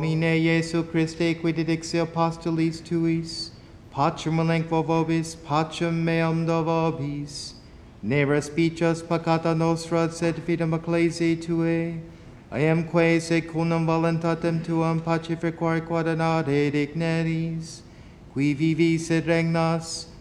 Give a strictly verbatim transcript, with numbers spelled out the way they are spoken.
Domine Iesu Christe, qui didixi apostolis tuis, pacem elenquo vobis, pacem meam do vobis, ne respices peccata nostra, sed fidem ecclesiae Tuae, eamque secundum voluntatem Tuam pacificore quadinate digneris, qui vivis et regnas,